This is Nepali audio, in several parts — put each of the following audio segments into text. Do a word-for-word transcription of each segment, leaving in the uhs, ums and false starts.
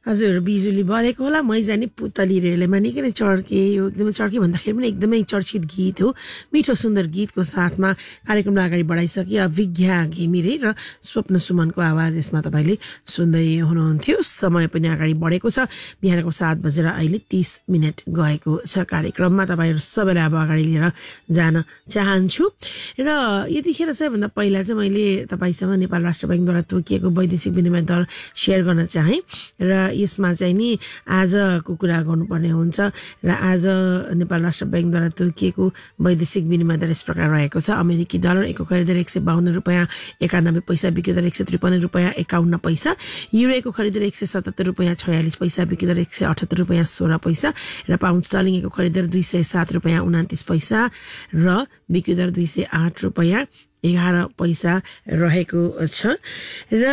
हजुर बिजुली बलेको होला मैजानी पुतली रेलेमा निकै नै चर्के यो एकदमै चर्के भन्दाखेरि पनि एकदमै चर्चित गीत हो मिठो सुन्दर गीतको साथमा कार्यक्रमलाई अगाडि बढाइसके अभिज्ञा घिमिरे र स्वप्न सुमनको आवाज यसमा तपाईले सुन्दै हुनुहुन्थ्यो समय पनि अगाडि बढेको छ बिहानको सात बजेर अहिले तीस मिनेट गएको छ कार्यक्रममा तपाईहरु सबैलाई अब अगाडि लिएर जान चाहन्छु र यतिखेर चाहिँ भन्दा पहिला चाहिँ मैले तपाईसँग नेपाल राष्ट्र बैंकद्वारा तोकिएको वैदेशिक विनिमय दर शेयर गर्न चाहे र यसमा चाहिँ नि आजको कुरा गर्नुपर्ने हुन्छ र आज नेपाल राष्ट्र बैंकद्वारा तोकिएको वैदेशिक विनिमय दर यस प्रकार रहेको छ अमेरिकी डलर एकको खरिद दर एक सय बाउन्न रुपैयाँ एकानब्बे पैसा बिक्री दर एक सय त्रिपन्न रुपैयाँ एकाउन्न पैसा युरोको खरिद दर एक सय सतहत्तर रुपैयाँ छयालिस पैसा बिक्री दर एक सय अठहत्तर रुपैयाँ सोह्र पैसा र पाउन्ड स्टर्लिङको खरिद दर दुई सय सात रुपैयाँ उनातिस पैसा र बिक्री दर दुई सय आठ रुपैयाँ एघार पैसा रहेको छ र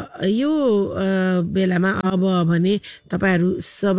यो बेलामा अब भने तपाईहरु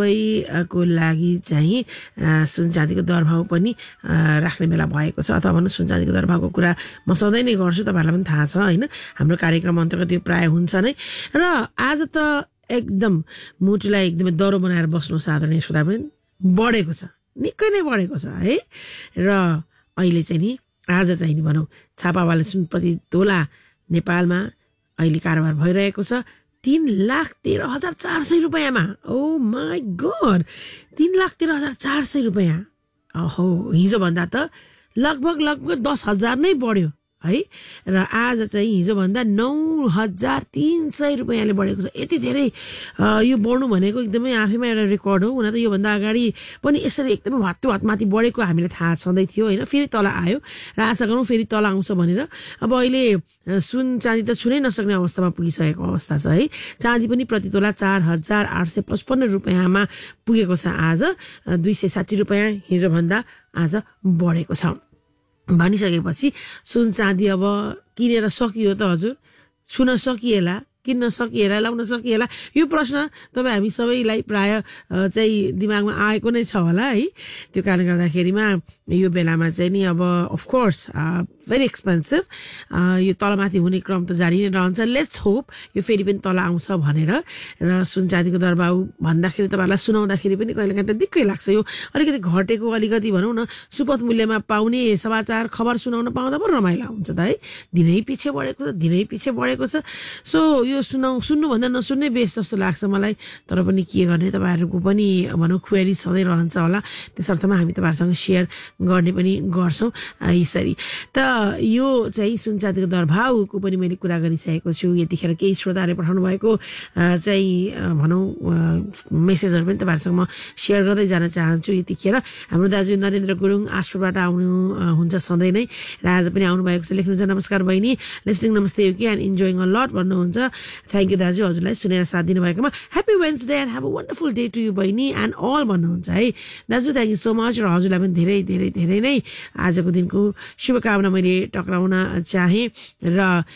सबैको लागि चाहिँ सुन चाँदीको दरभाव पनि राख्ने बेला भएको छ अथवा भन्नु सुन चाँदीको दरभावको कुरा म सधैँ नै गर्छु तपाईहरुलाई पनि थाहा छ हैन हाम्रो कार्यक्रम अन्तर्गत यो प्राय हुन्छ नै र आज त एकदम मुटुलाई एकदमै दरो बनाएर बस्नु साधारण सुधा पनि बढेको छ निकै नै बढेको छ है र अहिले चाहिँ नि आज चाहिँ नि भनौं छापावाला सुन प्रति तोला नेपालमा अहिले कारोबार भइरहेको छ तीन लाख तेह्र हजार चार सय रुपैयाँमा ओ माय गॉड तीन लाख तेह्र हजार चार सय रुपैयाँ ओहो हिजो भन्दा त लगभग लगभग दस हजार नै बढ्यो है र आज चाहिँ हिजो भन्दा नौ हजार तीन सय रुपैयाँले बढेको छ यति धेरै यो बढ्नु भनेको एकदमै आफैमा एउटा रेकर्ड हो हुन त यो भन्दा अगाडि पनि यसरी एकदमै हत्तु हतमाथि बढेको हामीले थाहा छँदै थियो हैन फेरि तल आयो र आशा गरौँ फेरि तल आउँछ भनेर अब अहिले सुन चाँदी त छुनै नसक्ने अवस्थामा पुगिसकेको अवस्था छ है चाँदी पनि प्रति तोला चार हजार आठ सय पचपन्न रुपैयाँमा पुगेको छ आज दुई सय साठी रुपैयाँ हिजो भन्दा आज बढेको छ भनिसकेपछि सुन चाँदी अब किनेर सकियो त हजुर छुन सकिएला किन्न सकिएला लाउन सकिएला यो प्रश्न तपाई हामी सबैलाई प्राय चाहिँ दिमागमा आएको नै छ होला है त्यो कारणले गर्दाखेरिमा यो बेलामा चाहिँ नि अब अफ कोर्स भेरी एक्सपेन्सिभ यो तलमाथि हुने क्रम त जारी नै रहन्छ लेट्स होप यो फेरि पनि तल आउँछ भनेर र सुन चाँदीको दरभाव भन्दाखेरि तपाईहरुलाई सुनाउँदाखेरि पनि कहिलेकाहीँ त दिक्कै लाग्छ यो अलिकति घटेको अलिकति भनौं न सुपथ मूल्यमा पाउने समाचार खबर सुनाउन पाउँदा पनि रमाइलो हुन्छ त है दिनै पछि बढेको छ दिनै पछि बढेको छ सो यो सुनाउ सुन्नु भन्दा नसुन्नै बेस जस्तो लाग्छ मलाई तर पनि के गर्ने तपाईहरुको पनि भनौं क्वेरी सधैं रहन्छ होला त्यसर्थमा हामी तपाईहरुसँग शेयर गर्ने पनि गर्छौं यसरी त यो चाहिँ सुन चाँदीको दरभावको पनि मैले कुरा गरिसकेको छु यतिखेर केही श्रोताले पठाउनु भएको चाहिँ भनौं मेसेजहरु पनि तपाईहरुसँग म शेयर गर्दै जान चाहन्छु यतिखेर हाम्रो दाजु नरेन्द्र गुरुङ आश्रमबाट आउनु हुन्छ सधैँ नै र आज पनि आउनु भएको छ लेख्नुहुन्छ नमस्कार बहिनी लिसनिङ नमस्ते Yuki and enjoying a lot भन्नुहुन्छ थ्यांक यू दाजु हजुरलाई सुनेर साथ दिनु भएकोमा happy Wednesday and have a wonderful day to you बहिनी एन्ड अल भन्नुहुन्छ है दाजु थ्यांक यू सो मच र हजुरलाई पनि धेरै धेरै धेरै नै आजको दिनको शुभकामना मैले टक्राउन चाहे र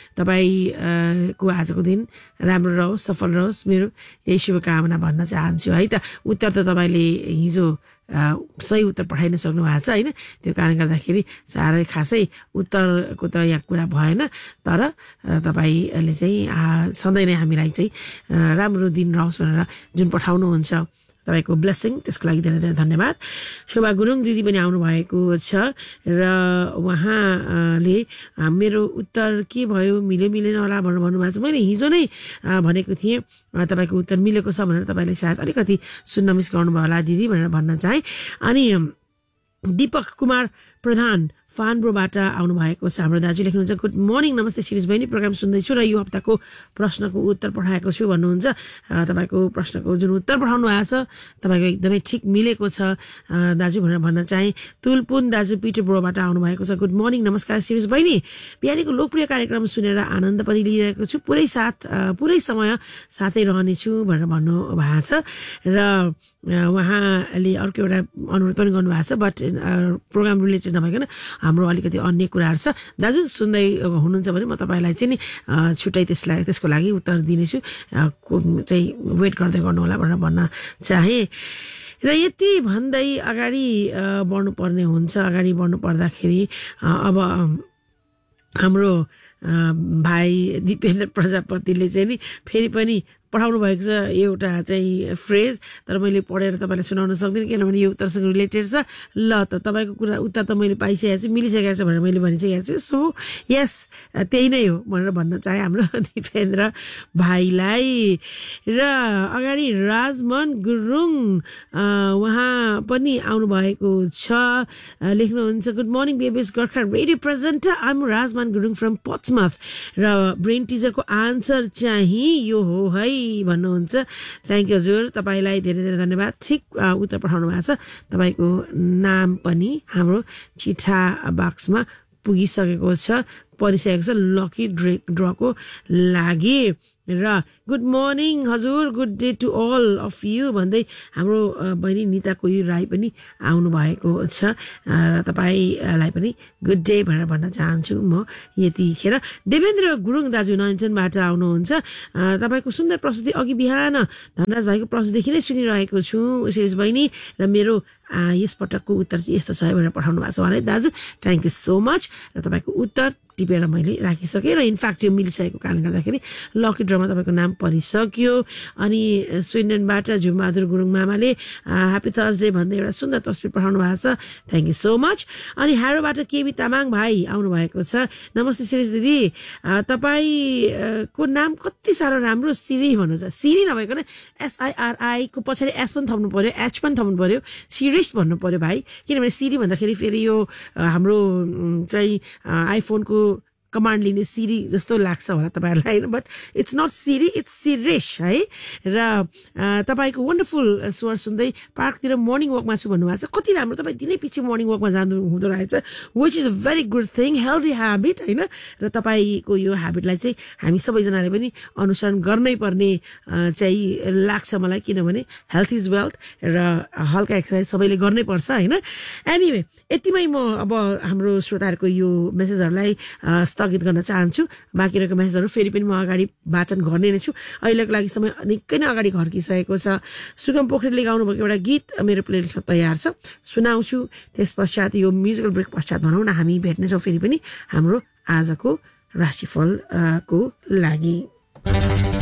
तपाईको आजको दिन राम्रो रहोस् सफल रहोस् मेरो यही शुभकामना भन्न चाहन्छु है त उत्तर त तपाईले हिजो सही उत्तर पठाइन सक्नु भएको छ हैन त्यो कारणले गर्दाखेरि सारै खासै उत्तरको त यहाँ कुरा भएन तर तपाईले चाहिँ सधैँ नै हामीलाई चाहिँ राम्रो दिन रहोस् भनेर जुन पठाउनु हुन्छ तपाईको ब्लेसिङ त्यसको लागि धेरै धेरै धन्यवाद शोभा गुरुङ दिदी पनि आउनु भएको छ र उहाँले मेरो उत्तर के भयो मिल्यो मिलेन होला भनेर भन्नुभएको छ मैले हिजो नै भनेको थिएँ तपाईको उत्तर मिलेको छ भनेर तपाईले सायद अलिकति सुन्न मिस गर्नुभयो होला दिदी भनेर भन्न चाहे अनि दीपक कुमार प्रधान फानब्रोबाट आउनु भएको छ हाम्रो दाजु लेख्नुहुन्छ गुड मर्निङ नमस्ते शिरीष बहिनी प्रोग्राम सुन्दैछु र यो हप्ताको प्रश्नको उत्तर पठाएको छु भन्नुहुन्छ तपाईको प्रश्नको जुन उत्तर पठाउनु भएको छ तपाईको एकदमै ठीक मिलेको छ दाजु भनेर भन्न चाहे तुलपुन दाजु पिटरबोरोबाट आउनु भएको छ गुड मर्निङ नमस्कार शिरीष बहिनी बिहानीको लोकप्रिय कार्यक्रम सुनेर आनन्द पनि लिइरहेको छु पुरै साथ पुरै समय साथै रहने छु भनेर भन्नु भएको छ र उहाँले अर्को एउटा अनुरोध पनि गर्नु भएको छ बट प्रोग्राम रिलेटेड नभइकन हाम्रो अलिकति अन्य कुराहरु छ दाजु सुन्दै हुनुहुन्छ भने म तपाईलाई चाहिँ नि छुट्टै त्यसलाई त्यसको लागि उत्तर दिनेछु चाहिँ वेट गर्दै गर्नु होला भनेर भन्न चाहे र यति भन्दै अगाडि बढ्नु पर्ने हुन्छ अगाडि बढ्नु पर्दाखेरि अब हाम्रो भाइ दिपेन्द्र प्रजापतिले चाहिँ नि फेरि पनि पठाउनु भएको छ एउटा चाहिँ फ्रेज, तर मैले पढेर तपाईँलाई सुनाउन सक्दिनँ किनभने यो उत्तरसँग रिलेटेड छ। ल त तपाईँको कुरा उत्तर त मैले पाइसकेको छु, मिलिसकेको छ भनेर मैले भनिसकेको छु। सो यस त्यही नै हो भनेर भन्न चाहे हाम्रो दिपेन्द्र भाइलाई। र अगाडि राजमन गुरुङ उहाँ पनि आउनु भएको छ, लेख्नुहुन्छ good morning Babis Gorkha radio presenter, I am राजमान Gurung from Portsmouth र ब्रेन टिजरको आन्सर चाहिँ यो हो है भन्नुहुन्छ। थ्याङ्क यू हजुर, तपाईँलाई धेरै धेरै धन्यवाद। ठिक उत्तर पठाउनु भएको छ, तपाईँको नाम पनि हाम्रो चिठा बक्समा पुगिसकेको छ, परिसकेको छ लकी ड्रे ड्रको लागि। र गुड मर्निङ हजुर, good day to all of you भन्दै हाम्रो बहिनी निता कोही राई पनि आउनु भएको छ र तपाईँलाई पनि गुड डे भनेर भन्न चाहन्छु म यतिखेर। देवेन्द्र गुरुङ दाजु नयनचनबाट आउनुहुन्छ, तपाईँको सुन्दर प्रस्तुति अघि बिहान धनराज भाइको प्रस्तुतिदेखि नै सुनिरहेको छु शिरिष बहिनी, र मेरो यस पटकको उत्तर चाहिँ यस्तो छ है भनेर पठाउनु भएको छ उहाँलाई दाजु, थ्याङ्क यू सो मच। र तपाईँको उत्तर टिपेर मैले राखिसकेँ र इनफ्याक्ट यो मिलिसकेको कारणले गर्दाखेरि लकी ड्रमा तपाईँको नाम परिसक्यो। अनि स्विडेनबाट झुमबहादुर गुरुङ मामाले ह्याप्पी थर्सडे भन्दै एउटा सुन्दर तस्बिर पठाउनु भएको छ, थ्याङ्क यू सो मच। अनि हारोबाट केबी तामाङ भाइ आउनु भएको छ, नमस्ते शिरिष दिदी, तपाईँको नाम कति साह्रो राम्रो सिरी भन्नुहुन्छ, सिरी नभइकन एसआइआरआई को पछाडि एस पनि थप्नु पर्यो, एच पनि थप्नु पर्यो, सिरिस भन्नु पर्यो भाइ, किनभने सिरी भन्दाखेरि फेरि यो हाम्रो चाहिँ आइफोनको कमान्ड लिने सिरी जस्तो लाग्छ होला तपाईँहरूलाई, but it's not Siri, it's series है। र तपाईँको वन्डरफुल स्वर सुन्दै पार्कतिर मर्निङ वकमा छु भन्नुभएको छ, कति राम्रो, तपाईँ दिनै पछि मर्निङ वकमा जानु हुँदो रहेछ, which is a very good thing, healthy habit होइन। र तपाईँको यो ह्याबिटलाई चाहिँ हामी सबैजनाले पनि अनुसरण गर्नै पर्ने चाहिँ लाग्छ मलाई, किनभने हेल्थ इज वेल्थ र हल्का एक्सर्साइज सबैले गर्नै पर्छ होइन। एनिवे यतिमै म अब हाम्रो श्रोताहरूको यो मेसेजहरूलाई स्थगित गर्न चाहन्छु, बाँकी रहेको मेसेजहरू फेरि पनि म अगाडि वाचन गर्ने नै छु। अहिलेको लागि समय निकै नै अगाडि घर्किसकेको छ। सुगम पोखरेलले गाउनु भएको एउटा गीत मेरो प्लेलिस्टमा तयार छ, सुनाउँछु। त्यस पश्चात यो म्युजिकल ब्रेक पश्चात भनौँ न हामी भेट्नेछौँ फेरि पनि हाम्रो आजको राशिफलको लागि।